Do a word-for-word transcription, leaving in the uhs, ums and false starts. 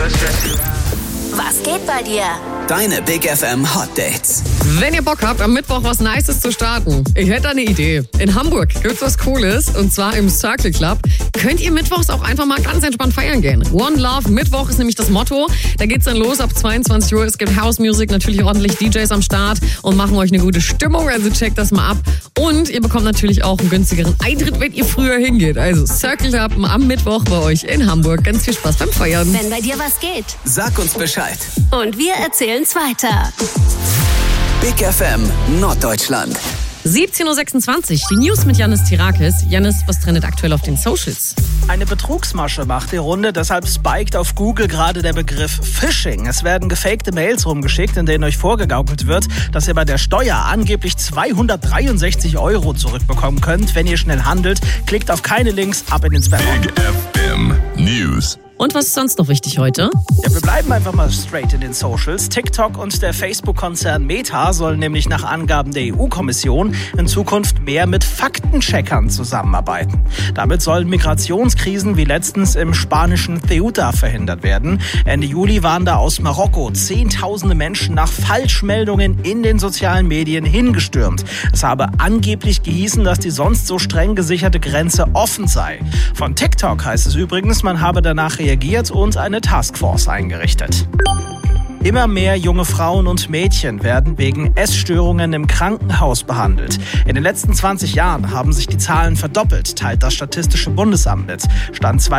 Was geht bei dir? Deine Big F M Hot Dates. Wenn ihr Bock habt, am Mittwoch was Nices zu starten, ich hätte eine Idee. In Hamburg gibt's was Cooles und zwar im Circle Club. Könnt ihr mittwochs auch einfach mal ganz entspannt feiern gehen. One Love Mittwoch ist nämlich das Motto. Da geht's dann los ab zweiundzwanzig Uhr. Es gibt House Music, natürlich ordentlich D Js am Start und machen euch eine gute Stimmung. Also checkt das mal ab. Und ihr bekommt natürlich auch einen günstigeren Eintritt, wenn ihr früher hingeht. Also Circle Club am Mittwoch bei euch in Hamburg. Ganz viel Spaß beim Feiern. Wenn bei dir was geht. Sag uns Bescheid. Und wir erzählen's weiter. Big F M Norddeutschland. siebzehn Uhr sechsundzwanzig, die News mit Yannis Tirakis. Yannis, was trendet aktuell auf den Socials? Eine Betrugsmasche macht die Runde, deshalb spiked auf Google gerade der Begriff Phishing. Es werden gefakte Mails rumgeschickt, in denen euch vorgegaukelt wird, dass ihr bei der Steuer angeblich zweihundertdreiundsechzig Euro zurückbekommen könnt, wenn ihr schnell handelt. Klickt auf keine Links, ab in den Spam. Big F M News. Und was ist sonst noch wichtig heute? Ja, wir bleiben einfach mal straight in den Socials. TikTok und der Facebook-Konzern Meta sollen nämlich nach Angaben der E U-Kommission in Zukunft mehr mit Faktencheckern zusammenarbeiten. Damit sollen Migrationskrisen wie letztens im spanischen Ceuta verhindert werden. Ende Juli waren da aus Marokko zehntausende Menschen nach Falschmeldungen in den sozialen Medien hingestürmt. Es habe angeblich gehießen, dass die sonst so streng gesicherte Grenze offen sei. Von TikTok heißt es übrigens, man habe danach reagiert und eine Taskforce eingerichtet. Immer mehr junge Frauen und Mädchen werden wegen Essstörungen im Krankenhaus behandelt. In den letzten zwanzig Jahren haben sich die Zahlen verdoppelt, teilt das Statistische Bundesamt mit. Stand